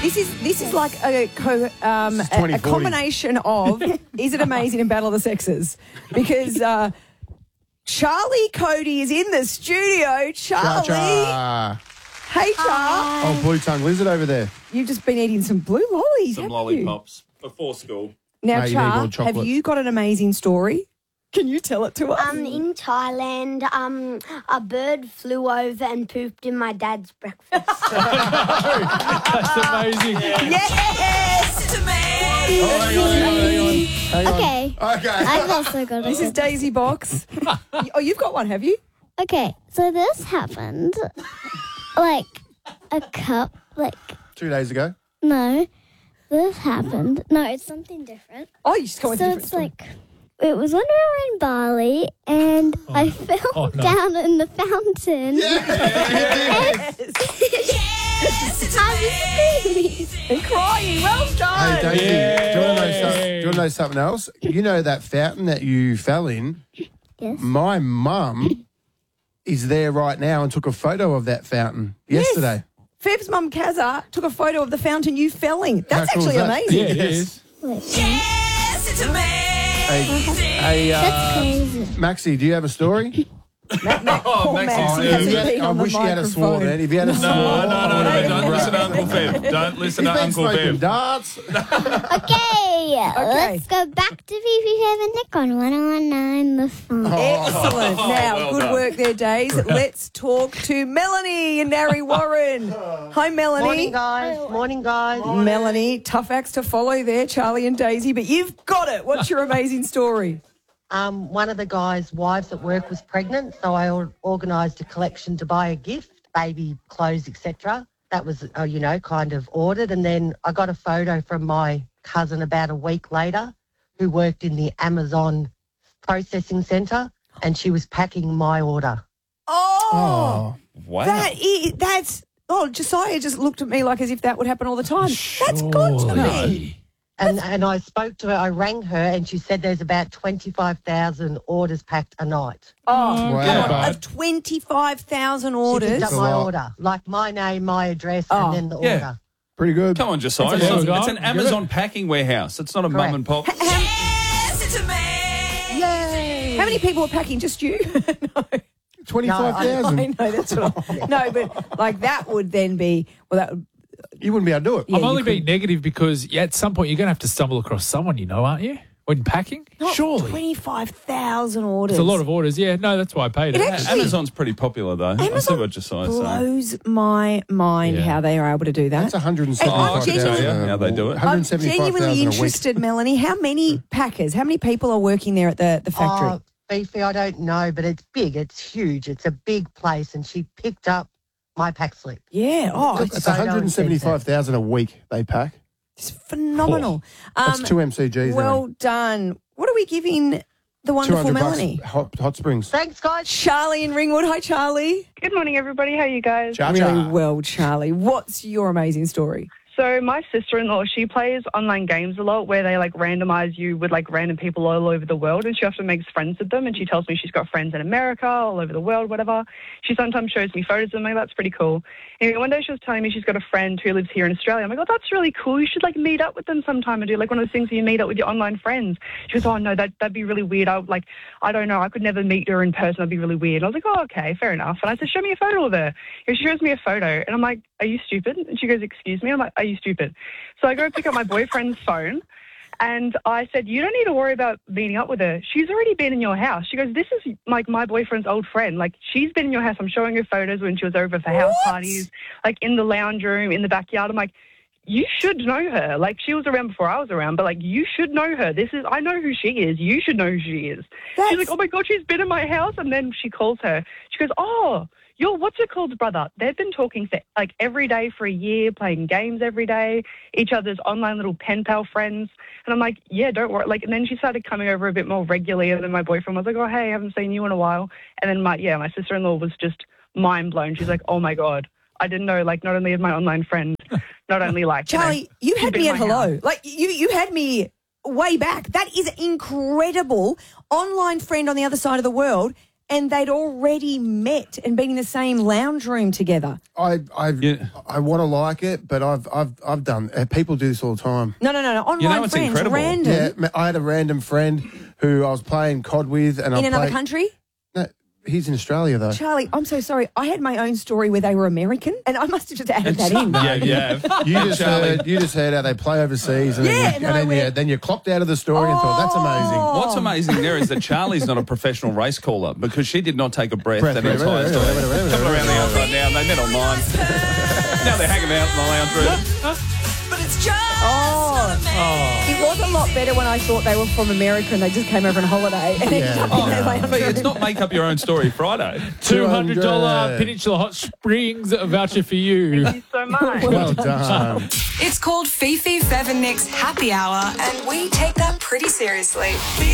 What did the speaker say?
This is like a is combination of Is It Amazing and Battle of the Sexes? Because Charlie Cody is in the studio. Charlie. Cha-cha. Hey, Char. Oh, blue tongue lizard over there. You've just been eating some blue lollies, Some haven't lollipops before school. you? Now, No, you need Char, more have chocolate. you got an amazing story? Can you tell it to us? In Thailand, a bird flew over and pooped in my dad's breakfast. That's amazing. Yes! Hang on. Okay. Okay. I've also got This it. is Daisy Box. Oh, you've got one, have you? Okay, so this happened like a cup, like, 2 days ago. no, this happened. No, it's something different. Oh, you just go with So different it's story. like, it was when we were in Bali and I fell down in the fountain. I was screaming. And crying. Well done. Hey, Daisy, Yay. do you want to know something else? You know that fountain that you fell in? Yes. My mum is there right now and took a photo of that fountain yesterday. Feb's mum, Kazza, took a photo of the fountain you fell in. That's How cool actually is that? amazing. Yeah, it is. Wait, Hey, that's crazy. Maxie, do you have a story? Poor Maxie, Maxie yeah. has If you had- been I on the wish you had a sword, microphone. man. If you had a sword. No. Don't listen to Uncle Bev. Don't listen He's to been Uncle smoking Bev. darts. Okay, let's go back to VP7 Nick on 1019 The Phone. Excellent. Now, well good done. work there, Days. Let's talk to Melanie in Narry Warren. Hi, Melanie. Morning, guys. Melanie, tough acts to follow there, Charlie and Daisy, but you've got it. What's your amazing story? One of the guys' wives at work was pregnant, so I organised a collection to buy a gift, baby clothes, etc. That was, kind of ordered. And then I got a photo from my cousin about a week later who worked in the Amazon processing centre, and she was packing my order. Oh, Wow. that's... Oh, Josiah just looked at me like as if that would happen all the time. That's got to be. And I spoke to her, I rang her, and she said there's about 25,000 orders packed a night. Oh, Wow. come on. Bad. Of 25,000 She orders. picked up That's a my lot. order, like my name, my address, Oh. and then the Yeah. order. Pretty good. Come on, Josiah. That's a It's lot. an Amazon packing warehouse. It's not a Correct. mum and pop. Yay! How many people are packing? Just you? No. 25,000. I know, that's what I... No, but like that would then be... Well, that would... You wouldn't be able to do it. Yeah, I'm only you being negative because at some point you're going to have to stumble across someone, aren't you? When packing? Not Surely. 25,000 orders. It's a lot of orders. Yeah, no, that's why I paid it. It actually- Amazon's pretty popular, though. I see Amazon what Josiah's saying. blows my mind Yeah. how they are able to do that. That's 175,000. Oh, I can tell you how they do it. I'm 175,000 genuinely a week. interested, Melanie. How many packers, how many people are working there at the factory? Oh, Beefy, I don't know, but it's big. It's huge. It's a big place, and she picked up my pack slip. Yeah. Oh, It's it's, 175,000 a week they pack. it's phenomenal. That's 2 MCGs. Well done. What are we giving the wonderful 200 Melanie? bucks. Hot Springs. Thanks, guys. Charlie in Ringwood. Hi, Charlie. Good morning, everybody. How are you guys? Really well, Charlie. What's your amazing story? So my sister-in-law, she plays online games a lot where they randomize you with random people all over the world, and she often makes friends with them, and she tells me she's got friends in America, all over the world, whatever. She sometimes shows me photos of them. I'm like, that's pretty cool. Anyway, one day she was telling me she's got a friend who lives here in Australia. I'm like, oh, that's really cool. You should meet up with them sometime and do one of those things where you meet up with your online friends. She goes, oh no, that'd be really weird. I don't know. I could never meet her in person. That'd be really weird. And I was like, oh, okay, fair enough. And I said, show me a photo of her. And she shows me a photo, and I'm like, are you stupid? And she goes, excuse me? I'm like, are you stupid? So I go pick up my boyfriend's phone, and I said, you don't need to worry about meeting up with her. She's already been in your house. She goes, this is my boyfriend's old friend. She's been in your house. I'm showing her photos when she was over for house parties, in the lounge room, in the backyard. I'm like, you should know her. She was around before I was around, but you should know her. I know who she is. You should know who she is. She's like, oh my God, she's been in my house. And then she calls her. She goes, oh, your what's it called brother? They've been talking for every day for a year, playing games every day, each other's online little pen pal friends. And I'm like, yeah, don't worry. And then she started coming over a bit more regularly. And then my boyfriend was like, oh, hey, I haven't seen you in a while. And then my sister-in-law was just mind blown. She's like, oh my God, I didn't know, not only is my online friend, not only Charlie, you had me at hello. You had me way back. That is incredible. Online friend on the other side of the world. and they'd already met and been in the same lounge room together. I want to like it, but I've done. People do this all the time. No. Online You know what's friends, incredible? random. Yeah, I had a random friend who I was playing COD with, and In another country? No, he's in Australia though. Charlie, I'm so sorry. I had my own story where they were American, and I must have just added that in. Yeah. You just heard how they play overseas, and then you clocked out of the story and thought that's amazing. What's amazing there is that Charlie's not a professional race caller because she did not take a breath that entire story. Coming around the outside now, they met online. Now they're hanging out in the lounge room. It was a lot better when I thought they were from America and they just came over on holiday and ended up in their lounge room. It's not make up your own story Friday. $200 Peninsula Hot Springs voucher for you. Thank you so much. Well done. It's called Fifi, Fev and Nick's Happy Hour, and we take that pretty seriously.